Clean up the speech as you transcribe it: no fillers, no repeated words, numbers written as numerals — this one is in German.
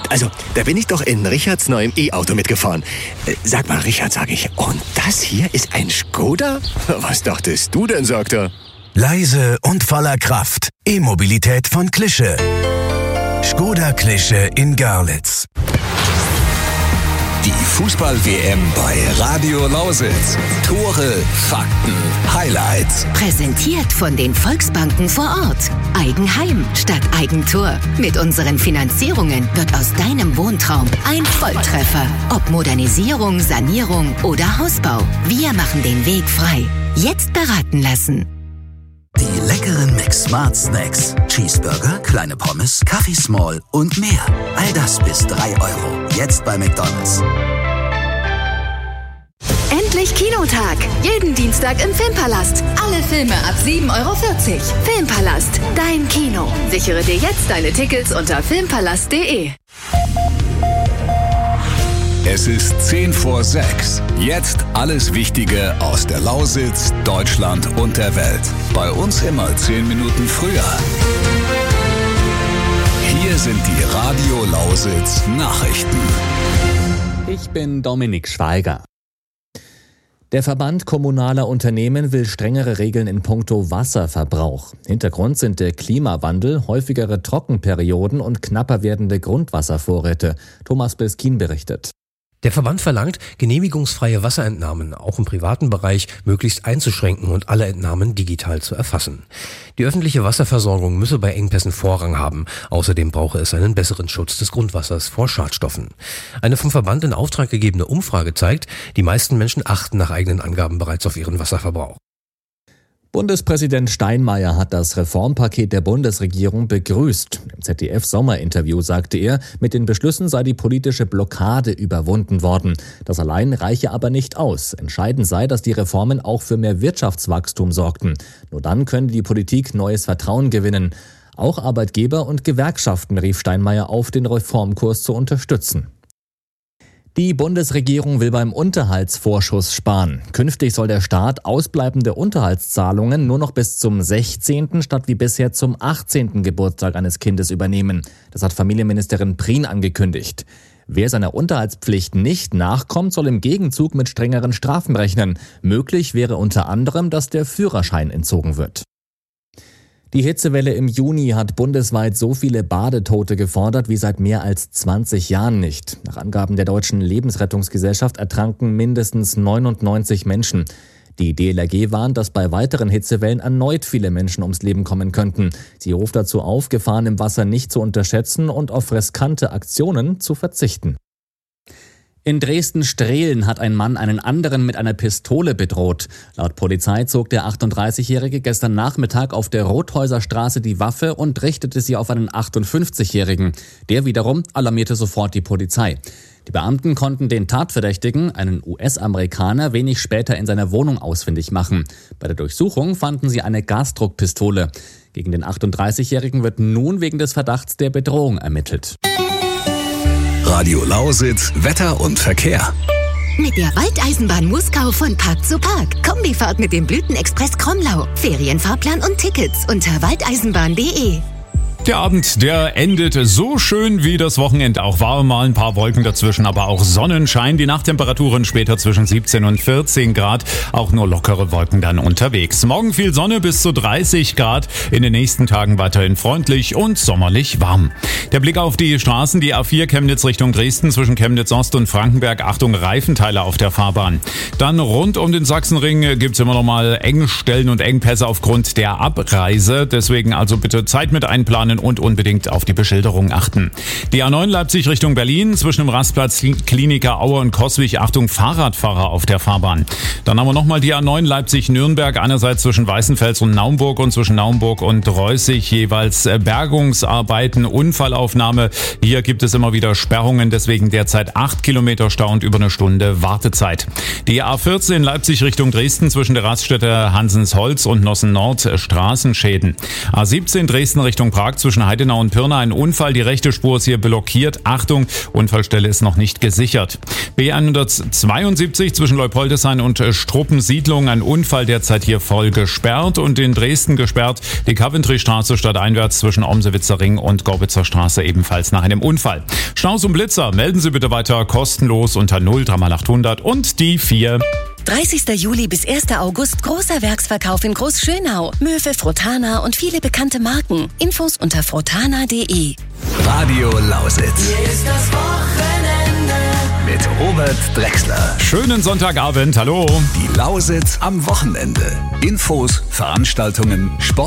Also, da bin ich doch in Richards neuem E-Auto mitgefahren. Sag mal, Richard, sag ich, und das hier ist ein Skoda? Was dachtest du denn, sagt er? Leise und voller Kraft. E-Mobilität von Klische. Skoda Klische in Görlitz. Die Fußball-WM bei Radio Lausitz. Tore, Fakten, Highlights. Präsentiert von den Volksbanken vor Ort. Eigenheim statt Eigentor. Mit unseren Finanzierungen wird aus deinem Wohntraum ein Volltreffer. Ob Modernisierung, Sanierung oder Hausbau. Wir machen den Weg frei. Jetzt beraten lassen. Die leckeren Mix-Smart Snacks. Cheeseburger, kleine Pommes, Kaffee Small und mehr. All das bis 3 €. Jetzt bei McDonald's. Endlich Kinotag. Jeden Dienstag im Filmpalast. Alle Filme ab 7,40 €. Filmpalast, dein Kino. Sichere dir jetzt deine Tickets unter filmpalast.de. Es ist 5:10. Jetzt alles Wichtige aus der Lausitz, Deutschland und der Welt. Bei uns immer 10 Minuten früher. Hier sind die Radio Lausitz Nachrichten. Ich bin Dominik Schweiger. Der Verband kommunaler Unternehmen will strengere Regeln in puncto Wasserverbrauch. Hintergrund sind der Klimawandel, häufigere Trockenperioden und knapper werdende Grundwasservorräte. Thomas Beskin berichtet. Der Verband verlangt, genehmigungsfreie Wasserentnahmen auch im privaten Bereich möglichst einzuschränken und alle Entnahmen digital zu erfassen. Die öffentliche Wasserversorgung müsse bei Engpässen Vorrang haben. Außerdem brauche es einen besseren Schutz des Grundwassers vor Schadstoffen. Eine vom Verband in Auftrag gegebene Umfrage zeigt, die meisten Menschen achten nach eigenen Angaben bereits auf ihren Wasserverbrauch. Bundespräsident Steinmeier hat das Reformpaket der Bundesregierung begrüßt. Im ZDF-Sommerinterview sagte er, mit den Beschlüssen sei die politische Blockade überwunden worden. Das allein reiche aber nicht aus. Entscheidend sei, dass die Reformen auch für mehr Wirtschaftswachstum sorgten. Nur dann könne die Politik neues Vertrauen gewinnen. Auch Arbeitgeber und Gewerkschaften rief Steinmeier auf, den Reformkurs zu unterstützen. Die Bundesregierung will beim Unterhaltsvorschuss sparen. Künftig soll der Staat ausbleibende Unterhaltszahlungen nur noch bis zum 16. statt wie bisher zum 18. Geburtstag eines Kindes übernehmen. Das hat Familienministerin Prien angekündigt. Wer seiner Unterhaltspflicht nicht nachkommt, soll im Gegenzug mit strengeren Strafen rechnen. Möglich wäre unter anderem, dass der Führerschein entzogen wird. Die Hitzewelle im Juni hat bundesweit so viele Badetote gefordert wie seit mehr als 20 Jahren nicht. Nach Angaben der Deutschen Lebensrettungsgesellschaft ertranken mindestens 99 Menschen. Die DLRG warnt, dass bei weiteren Hitzewellen erneut viele Menschen ums Leben kommen könnten. Sie ruft dazu auf, Gefahren im Wasser nicht zu unterschätzen und auf riskante Aktionen zu verzichten. In Dresden-Strehlen hat ein Mann einen anderen mit einer Pistole bedroht. Laut Polizei zog der 38-Jährige gestern Nachmittag auf der Rothäuser Straße die Waffe und richtete sie auf einen 58-Jährigen. Der wiederum alarmierte sofort die Polizei. Die Beamten konnten den Tatverdächtigen, einen US-Amerikaner, wenig später in seiner Wohnung ausfindig machen. Bei der Durchsuchung fanden sie eine Gasdruckpistole. Gegen den 38-Jährigen wird nun wegen des Verdachts der Bedrohung ermittelt. Radio Lausitz, Wetter und Verkehr. Mit der Waldeisenbahn Muskau von Park zu Park. Kombifahrt mit dem Blütenexpress Kromlau. Ferienfahrplan und Tickets unter waldeisenbahn.de. Der Abend, der endet so schön wie das Wochenende auch war. Mal ein paar Wolken dazwischen, aber auch Sonnenschein. Die Nachttemperaturen später zwischen 17 und 14 Grad. Auch nur lockere Wolken dann unterwegs. Morgen viel Sonne bis zu 30 Grad. In den nächsten Tagen weiterhin freundlich und sommerlich warm. Der Blick auf die Straßen, die A4 Chemnitz Richtung Dresden zwischen Chemnitz Ost und Frankenberg. Achtung, Reifenteile auf der Fahrbahn. Dann rund um den Sachsenring gibt's immer noch mal Engstellen und Engpässe aufgrund der Abreise. Deswegen also bitte Zeit mit einplanen und unbedingt auf die Beschilderung achten. Die A9 Leipzig Richtung Berlin zwischen dem Rastplatz Kliniker Aue und Coswig. Achtung, Fahrradfahrer auf der Fahrbahn. Dann haben wir nochmal die A9 Leipzig-Nürnberg. Einerseits zwischen Weißenfels und Naumburg und zwischen Naumburg und Reußig jeweils Bergungsarbeiten, Unfallaufnahme. Hier gibt es immer wieder Sperrungen, deswegen derzeit 8 Kilometer Stau und über eine Stunde Wartezeit. Die A14 Leipzig Richtung Dresden zwischen der Raststätte Hansensholz und Nossen Nord Straßenschäden. A17 Dresden Richtung Prag zwischen Heidenau und Pirna ein Unfall. Die rechte Spur ist hier blockiert. Achtung, Unfallstelle ist noch nicht gesichert. B172 zwischen Leupoldeshain und Struppensiedlung. Ein Unfall derzeit hier voll gesperrt und in Dresden gesperrt. Die Coventry-Straße stadteinwärts zwischen Omsewitzer Ring und Gorbitzer Straße ebenfalls nach einem Unfall. Staus und Blitzer melden Sie bitte weiter kostenlos unter 03800 und die 4. 30. Juli bis 1. August großer Werksverkauf in Großschönau. Möwe, Frotana und viele bekannte Marken. Infos unter frotana.de. Radio Lausitz. Hier ist das Wochenende mit Robert Drexler. Schönen Sonntagabend, hallo. Die Lausitz am Wochenende. Infos, Veranstaltungen, Sport.